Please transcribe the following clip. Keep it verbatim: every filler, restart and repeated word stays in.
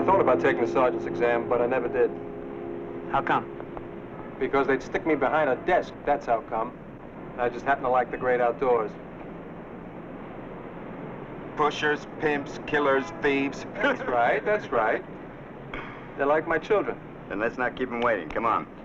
I thought about taking the sergeant's exam, but I never did. How come? Because they'd stick me behind a desk, that's how come. I just happen to like the great outdoors. Pushers, pimps, killers, thieves. That's right, that's right. They're like my children. Then let's not keep them waiting. Come on.